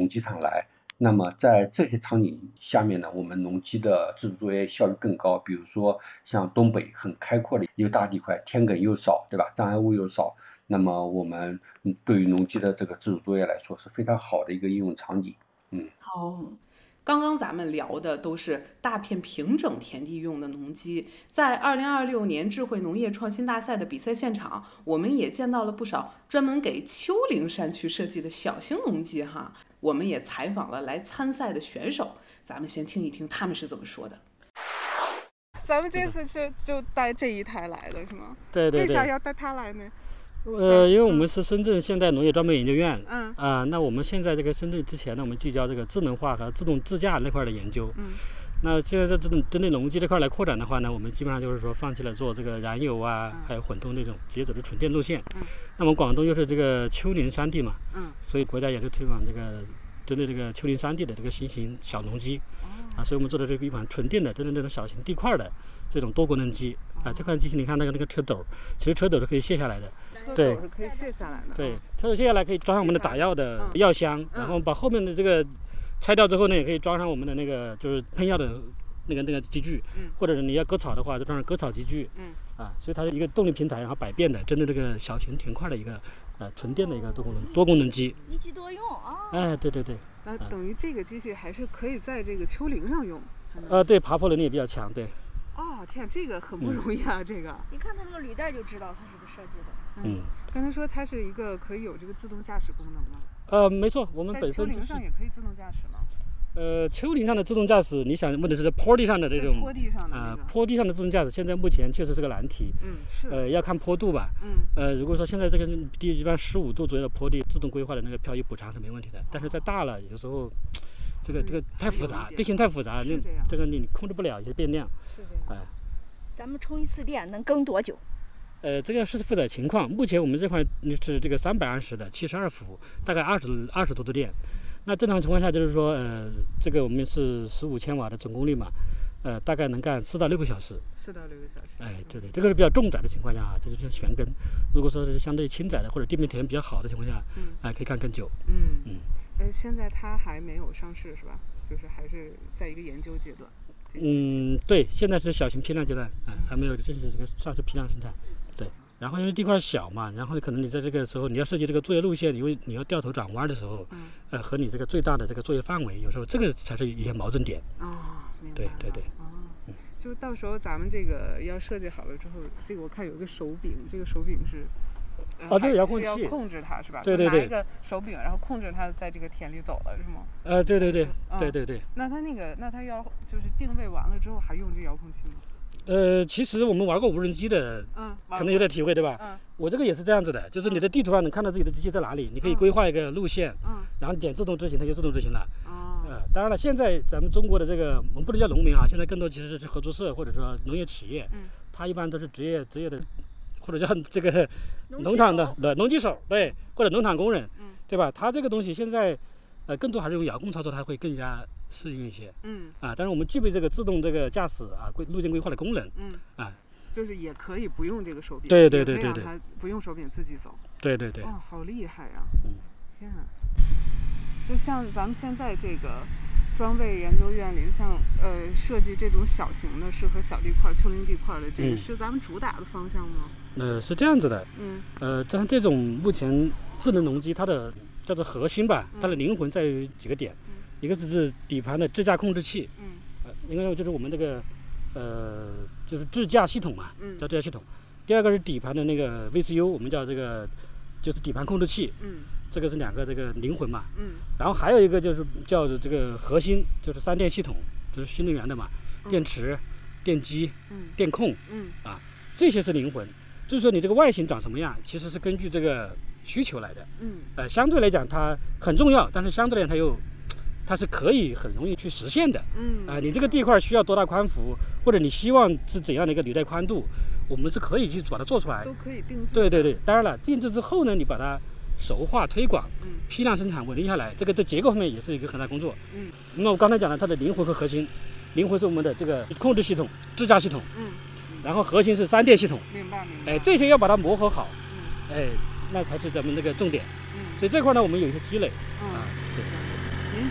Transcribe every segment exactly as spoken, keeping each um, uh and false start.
农机厂来。那么在这些场景下面呢，我们农机的自主作业效率更高。比如说像东北很开阔的一个大地块，田埂又少，对吧？障碍物又少，那么我们对于农机的这个自主作业来说是非常好的一个应用场景。嗯， 哦，刚刚咱们聊的都是大片平整田地用的农机，在二零二六年智慧农业创新大赛的比赛现场，我们也见到了不少专门给丘陵山区设计的小型农机哈。我们也采访了来参赛的选手，咱们先听一听他们是怎么说的。咱们这次是就带这一台来的是吗？ 对对对。 为啥要带它来呢？ 呃，因为我们是深圳现代农业专门研究院， 嗯啊、呃，那我们现在这个深圳之前呢，我们聚焦这个智能化和自动自驾那块的研究， 嗯， 那现在在这种针对农机这块来扩展的话呢，我们基本上就是说放弃了做这个燃油啊， 嗯、 还有混动那种，直接走的纯电路线。 嗯， 那么广东又是这个丘陵山地嘛， 嗯， 所以国家也是推广这个针对这个丘陵山地的这个新型小农机， 哦、 啊，所以我们做的这个一款纯电的针对这种小型地块的这种多功能机。啊，这款机器你看那个那个车斗，其实车斗是可以卸下来的， 对，是可以卸下来的。 对，车斗卸下来可以装上我们的打药的药箱， 嗯、 然后把后面的这个拆掉之后呢，也可以装上我们的那个就是喷药的那个那个机具， 嗯， 或者是你要割草的话，就装上割草机具， 嗯， 啊，所以它是一个动力平台，然后百变的，针对这个小型田块的一个呃纯电的一个多功能多功能机， 一机多用啊。 哎，对对对。 那等于这个机器还是可以在这个丘陵上用。 呃，对，爬坡能力也比较强，对。 哦，天，这个很不容易啊！嗯、这个， 你看它那个履带就知道它是个设计的。 嗯， 刚才说它是一个可以有这个自动驾驶功能吗？ 呃，没错，我们本身、就是、 在丘陵上也可以自动驾驶吗？ 呃，丘陵上的自动驾驶，你想问的是在坡地上的这种坡地上的啊、 那个呃，坡地上的自动驾驶，现在目前确实是个难题。 嗯，是。 呃，要看坡度吧。 嗯。 呃，如果说现在这个地一般十五度左右的坡地，自动规划的那个漂移补偿是没问题的。但是再大了，有时候这个这个太复杂，地形太复杂，那这个你控制不了一些变量。 是这样。 哎、呃。 咱们充一次电能更多久？ 呃，这个是负载情况。目前我们这块是这个三百安时的七十二伏，大概二十二十多度电。那正常情况下就是说，呃，这个我们是十五千瓦的总功率嘛，呃，大概能干四到六个小时。 四到六个小时。 哎，对对，这个是比较重载的情况下啊，这就是悬根。如果说是相对轻载的或者地面条件比较好的情况下，嗯，哎、呃，可以干更久。 嗯嗯。呃，现在它还没有上市是吧？就是还是在一个研究阶段。 嗯，对，现在是小型批量阶段，啊、嗯，还没有正式这个算是批量生产。对，然后因为地块小嘛，然后可能你在这个时候你要设计这个作业路线，因为你要掉头转弯的时候，嗯，呃，和你这个最大的这个作业范围，有时候这个才是一些矛盾点。 哦，明白。 对对对。 哦，嗯，就到时候咱们这个要设计好了之后，这个我看有一个手柄，这个手柄是。 哦，这个遥控器是要控制它是吧？ 对对对， 拿一个手柄，然后控制它在这个田里走了是吗？ 呃，对对对，嗯、对对对。 那它那个，那它要就是定位完了之后还用这遥控器吗？ 呃，其实我们玩过无人机的， 嗯， 可能有点体会对吧？ 嗯， 我这个也是这样子的，就是你的地图上能看到自己的机器在哪里，你可以规划一个路线，嗯，然后点自动执行，它就自动执行了。哦，呃，当然了，现在咱们中国的这个我们不能叫农民啊，现在更多其实是合作社或者说农业企业，嗯，它一般都是职业职业的。或者叫这个农场的的农机手，对，或者农场工人，嗯，对吧？它这个东西现在，呃，更多还是用遥控操作，它会更加适应一些，嗯，啊，但是我们具备这个自动这个驾驶啊，规路线规划的功能，嗯，啊， 就是也可以不用这个手柄， 对对对对对， 它不用手柄自己走， 对对对， 哦，好厉害呀，嗯，天啊，就像咱们现在这个。装备研究院里，像呃设计这种小型的适合小地块、丘陵地块的，这个是咱们主打的方向吗？ 呃，是这样子的，嗯，呃，像这种目前智能农机，它的叫做核心吧，它的灵魂在于几个点，嗯、一个是底盘的智驾控制器，嗯，呃，应该就是我们这个呃就是智驾系统嘛，嗯，叫智驾系统。第二个是底盘的那个 V C U， 我们叫这个就是底盘控制器，嗯。这个是两个这个灵魂嘛，嗯，然后还有一个就是叫做这个核心，就是三电系统，就是新能源的嘛，嗯、电池、电机、嗯、电控，嗯啊，这些是灵魂。就是说你这个外形长什么样，其实是根据这个需求来的，嗯，呃，相对来讲它很重要，但是相对来讲它又它是可以很容易去实现的，嗯，啊、呃，你这个地块需要多大宽幅，或者你希望是怎样的一个履带宽度，我们是可以去把它做出来， 都可以定制。 对对对，当然了，定制之后呢，你把它熟化推广，嗯，批量生产稳定下来，这个在结构方面也是一个很大工作，嗯。那么我刚才讲了它的灵魂和核心，灵魂是我们的这个控制系统、智驾系统，嗯，然后核心是三电系统， 明白明白。 哎，这些要把它磨合好，嗯，哎，那才是咱们这个重点，嗯。所以这块呢，我们有一些积累，嗯、啊，对。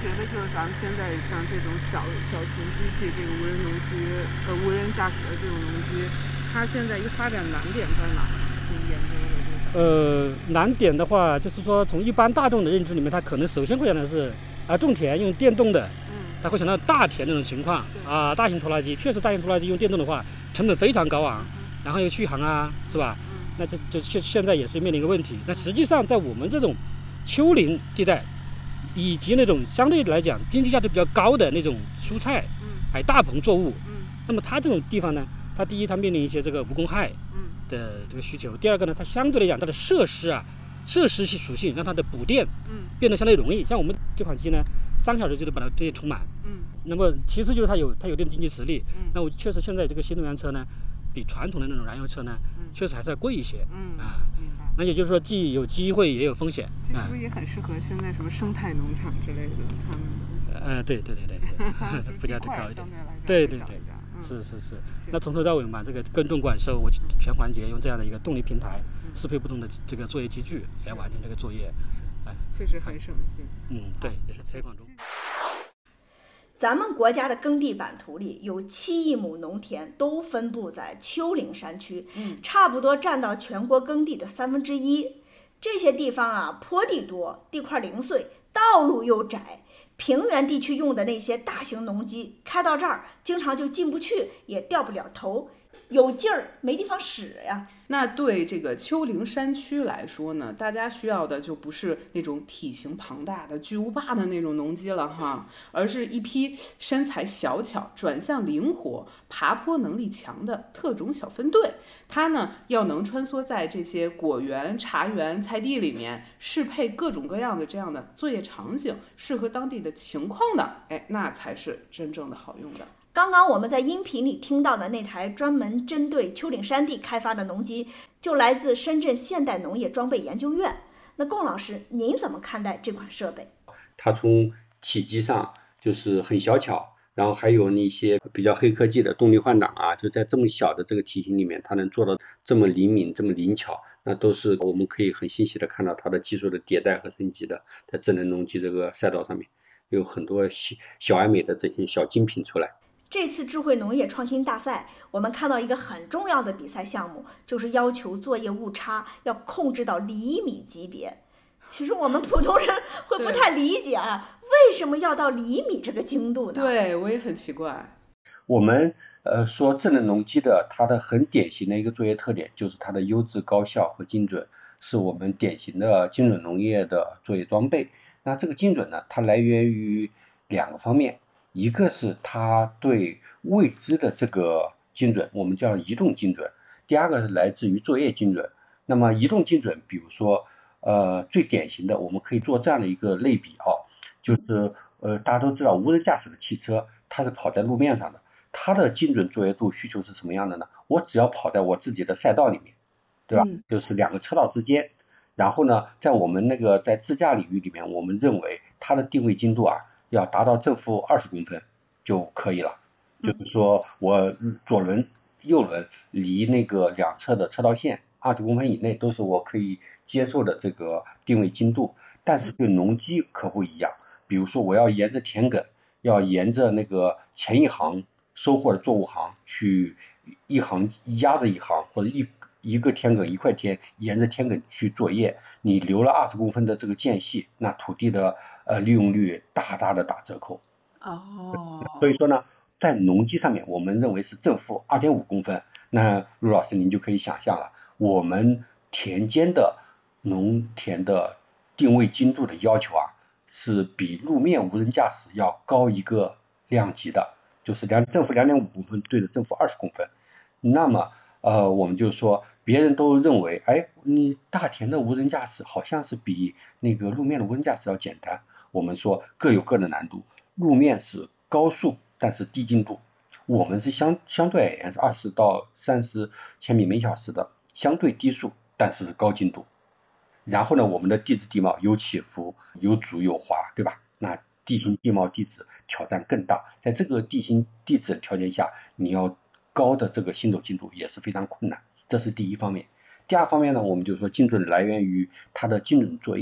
觉得就是咱们现在像这种小小型机器，这个无人农机，呃，无人驾驶的这种农机，它现在一个发展难点在哪？从研究的这个。 呃，难点的话，就是说从一般大众的认知里面，它可能首先会想的是啊，种田用电动的，嗯，他会想到大田那种情况啊，大型拖拉机，确实大型拖拉机用电动的话，成本非常高昂，嗯、然后又续航啊，是吧？嗯、那这就现现在也是面临一个问题。那实际上在我们这种丘陵地带，以及那种相对来讲经济价值比较高的那种蔬菜，嗯，还大棚作物，嗯，那么它这种地方呢，它第一它面临一些这个无公害的这个需求，第二个呢，它相对来讲它的设施啊，设施属性让它的补电，嗯，变得相对容易。像我们这款机呢，三个小时就能把它这些充满，嗯，那么其次就是它有它有一定经济实力，嗯，那我确实现在这个新能源车呢，比传统的那种燃油车呢，嗯，确实还是要贵一些，嗯啊，明白。那也就是说，既有机会也有风险。 这是不是也很适合现在什么生态农场之类的他们的？ 呃，对对对对对，附加值高一点。对对对，是是是。那从头到尾嘛，这个耕种管收，我全环节用这样的一个动力平台，适配不同的这个作业机具来完成这个作业。 哎，确实很省心。 嗯，对，也是推广中。 咱们国家的耕地版图里有七亿亩农田都分布在丘陵山区，嗯，差不多占到全国耕地的三分之一。这些地方啊，坡地多，地块零碎，道路又窄，平原地区用的那些大型农机开到这儿，经常就进不去，也掉不了头，有劲儿没地方使呀。 那对这个丘陵山区来说呢，大家需要的就不是那种体型庞大的巨无霸的那种农机了哈，而是一批身材小巧、转向灵活、爬坡能力强的特种小分队。它呢要能穿梭在这些果园、茶园、菜地里面，适配各种各样的这样的作业场景，适合当地的情况的，哎，那才是真正的好用的。 刚刚我们在音频里听到的那台专门针对丘陵山地开发的农机，就来自深圳现代农业装备研究院。那龚老师，您怎么看待这款设备？ 它从体积上就是很小巧，然后还有那些比较黑科技的动力换挡啊，就在这么小的这个体型里面，它能做到这么灵敏、这么灵巧，那都是我们可以很清晰的看到它的技术的迭代和升级的，在智能农机这个赛道上面，有很多小小而美的这些小精品出来。 这次智慧农业创新大赛，我们看到一个很重要的比赛项目，就是要求作业误差要控制到厘米级别。其实我们普通人会不太理解啊，为什么要到厘米这个精度呢？ 对，我也很奇怪。 我们呃说智能农机的它的很典型的一个作业特点，就是它的优质、高效和精准，是我们典型的精准农业的作业装备。那这个精准呢，它来源于两个方面。一个是它对未知的这个精准，我们叫移动精准。第二个是来自于作业精准。那么移动精准，比如说呃最典型的，我们可以做这样的一个类比啊，就是呃大家都知道无人驾驶的汽车，它是跑在路面上的，它的精准作业度需求是什么样的呢？我只要跑在我自己的赛道里面，对吧？嗯、就是两个车道之间，然后呢，在我们那个在自驾领域里面，我们认为它的定位精度啊，要达到正负二十公分就可以了，就是说我左轮右轮离那个两侧的车道线二十公分以内都是我可以接受的这个定位精度。但是对农机可不一样，比如说我要沿着田埂，要沿着那个前一行收获的作物行去一行压着一行，或者一一个田埂一块田沿着田埂去作业，你留了二十公分的这个间隙，那土地的呃利用率大大的打折扣。 哦， 所以说呢，在农机上面我们认为是正负二点五公分。那陆老师您就可以想象了，我们田间的农田的定位精度的要求啊，是比路面无人驾驶要高一个量级的，就是两正负两点五公分对着正负二十公分。那么呃我们就说别人都认为，哎，你大田的无人驾驶好像是比那个路面的无人驾驶要简单。我们说各有各的难度，路面是高速但是低精度，我们是相相对而言是二十到三十千米每小时的相对低速，但是是高精度。然后呢，我们的地质地貌有起伏、有阻有滑，对吧？那地形地貌地质挑战更大，在这个地形地质条件下，你要高的这个行走精度也是非常困难，这是第一方面。第二方面呢，我们就说精准来源于它的精准作业。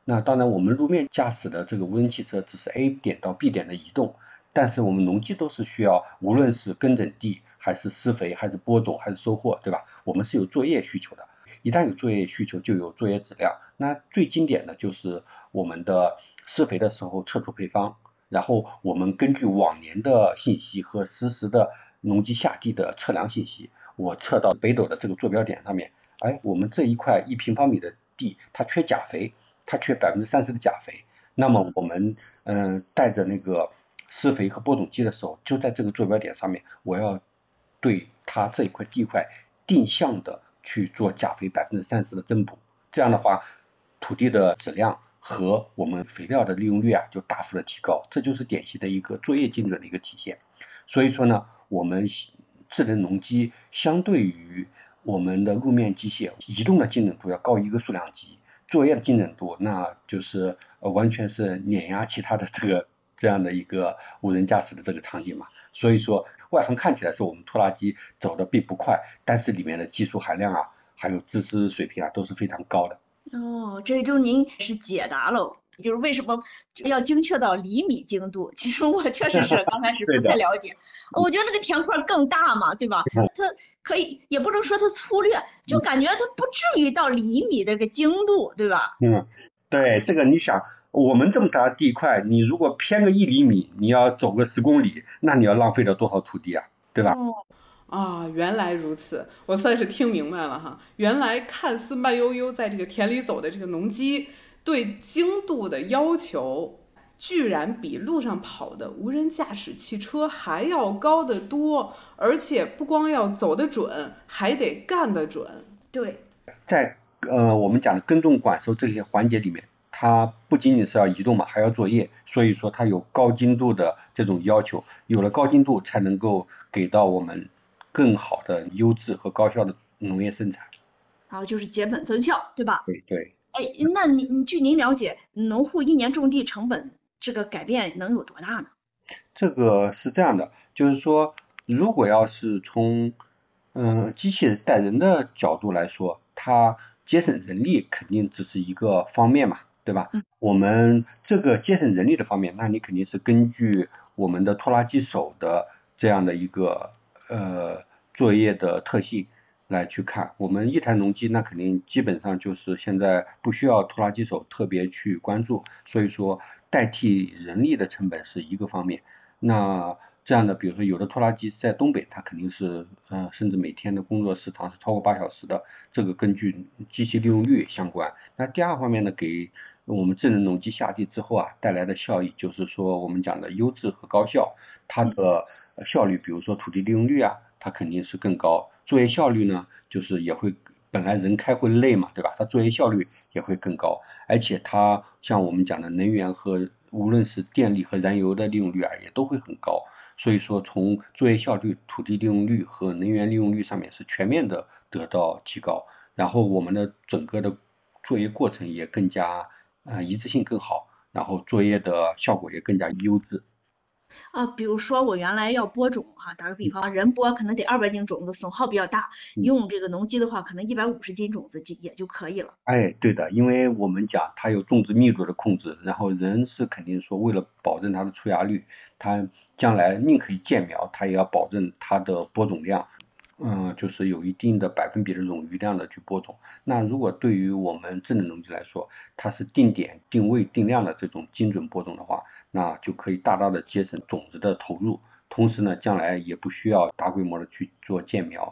那当然我们路面驾驶的这个无人汽车只是 A 点到 B 点的移动，但是我们农机都是需要，无论是耕整地还是施肥还是播种还是收获，对吧？我们是有作业需求的，一旦有作业需求就有作业质量。那最经典的就是我们的施肥的时候测出配方，然后我们根据往年的信息和实时的农机下地的测量信息，我测到北斗的这个坐标点上面，哎，我们这一块一平方米的地它缺钾肥，它缺百分之三十的钾肥，那么我们嗯、呃、带着那个施肥和播种机的时候，就在这个坐标点上面，我要对它这一块地块定向的去做钾肥百分之三十的增补，这样的话土地的质量和我们肥料的利用率啊就大幅的提高，这就是典型的一个作业精准的一个体现。所以说呢，我们智能农机相对于我们的路面机械，移动的精准度要高一个数量级，作业的精准度那就是呃完全是碾压其他的这个这样的一个无人驾驶的这个场景嘛。所以说外行看起来是我们拖拉机走的并不快，但是里面的技术含量啊还有知识水平啊都是非常高的。 哦，这就是您是解答了，就是为什么要精确到厘米精度。其实我确实是刚开始不太了解，我觉得那个田块更大嘛，对吧？它可以也不能说它粗略，就感觉它不至于到厘米的这个精度，对吧？ 嗯，对，这个你想，我们这么大的地块，你如果偏个一厘米，你要走个十公里，那你要浪费了多少土地啊，对吧？ 哦啊，原来如此，我算是听明白了哈。原来看似慢悠悠在这个田里走的这个农机，对精度的要求，居然比路上跑的无人驾驶汽车还要高得多，而且不光要走得准，还得干得准。 对， 在呃我们讲的耕种管收这些环节里面，它不仅仅是要移动嘛，还要作业，所以说它有高精度的这种要求，有了高精度才能够给到我们更好的优质和高效的农业生产， 然后就是节本增效，对吧？ 对对。 哎，那您据您了解，农户一年种地成本这个改变能有多大呢？ 这个是这样的，就是说，如果要是从嗯、呃、机器人带人的角度来说，它节省人力肯定只是一个方面嘛，对吧？ 嗯、 我们这个节省人力的方面，那你肯定是根据我们的拖拉机手的这样的一个呃作业的特性来去看。我们一台农机那肯定基本上就是现在不需要拖拉机手特别去关注，所以说代替人力的成本是一个方面。那这样的比如说有的拖拉机在东北它肯定是呃甚至每天的工作时长是超过八小时的，这个根据机器利用率相关。那第二方面呢，给我们智能农机下地之后啊带来的效益，就是说我们讲的优质和高效，它的效率比如说土地利用率啊它肯定是更高，作业效率呢就是也会，本来人开会累嘛，对吧？它作业效率也会更高，而且它像我们讲的能源和无论是电力和燃油的利用率啊也都会很高，所以说从作业效率、土地利用率和能源利用率上面是全面的得到提高，然后我们的整个的作业过程也更加呃一致性更好，然后作业的效果也更加优质。 啊，比如说我原来要播种哈、啊，打个比方，人播可能得二百斤种子，损耗比较大，用这个农机的话，可能一百五十斤种子也就可以了。 哎，对的，因为我们讲它有种植密度的控制，然后人是肯定说为了保证它的出芽率，它将来宁可以建苗，它也要保证它的播种量，嗯，就是有一定的百分比的冗余量的去播种。那如果对于我们智能农机来说，它是定点、定位、定量的这种精准播种的话，那就可以大大的节省种子的投入，同时呢，将来也不需要大规模的去做建苗。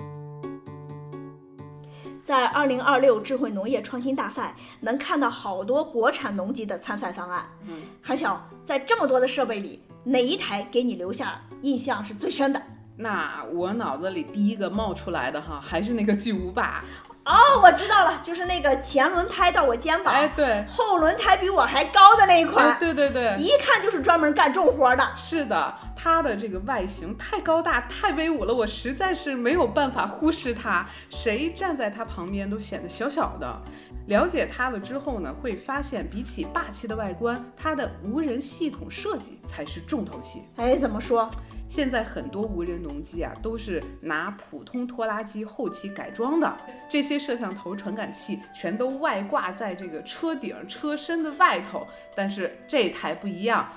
在二零二六智慧农业创新大赛，能看到好多国产农机的参赛方案。嗯，韩晓，在这么多的设备里，哪一台给你留下印象是最深的？ 那我脑子里第一个冒出来的哈，还是那个巨无霸。 哦，我知道了，就是那个前轮胎到我肩膀， 哎，对， 后轮胎比我还高的那一款， 哎、对对对， 一看就是专门干重活的。 是的，它的这个外形太高大、太威武了，我实在是没有办法忽视它，谁站在它旁边都显得小小的。了解它了之后呢，会发现比起霸气的外观，它的无人系统设计才是重头戏。 哎，怎么说？ 现在很多无人农机啊，都是拿普通拖拉机后期改装的，这些摄像头传感器全都外挂在这个车顶车身的外头。但是这台不一样，